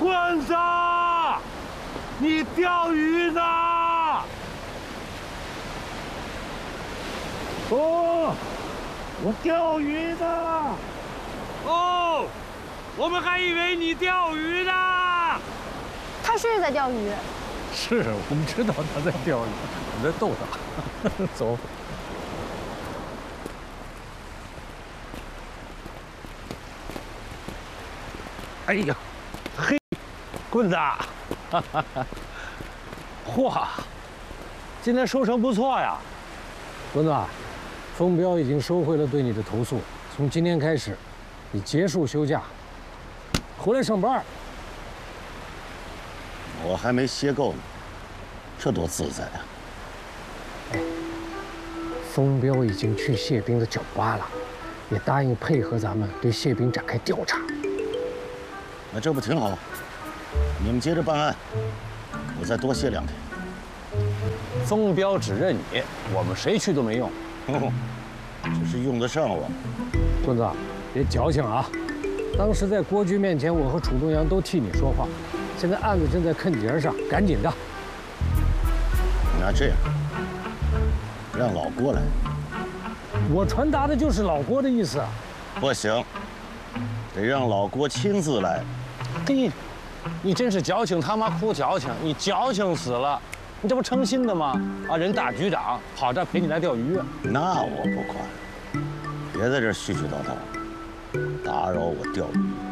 棍子，你钓鱼呢？哦，我钓鱼呢。哦，我们还以为你钓鱼呢。 他是在钓鱼。 是我们知道他在钓鱼，我们在逗他。走。 哎呀，嘿，棍子，嚯，今天收成不错呀。 棍子，风彪已经收回了对你的投诉，从今天开始，你结束休假，回来上班。 我还没歇够呢，这多自在啊！ 哎，风彪已经去谢兵的酒吧了，也答应配合咱们对谢兵展开调查。 那这不挺好？你们接着办案，我再多歇2天。 风彪只认你，我们谁去都没用。 只是用得上我。 棍子，别矫情啊！当时在郭局面前，我和楚东阳都替你说话。现在案子正在坑节上，赶紧的。 那这样，让老郭来。 我传达的就是老郭的意思。 不行，得让老郭亲自来。 嘿，你真是矫情他妈哭矫情，你矫情死了！你这不诚心的吗？啊，人大局长跑这儿陪你来钓鱼。 那我不管，别在这絮絮叨叨，打扰我钓鱼。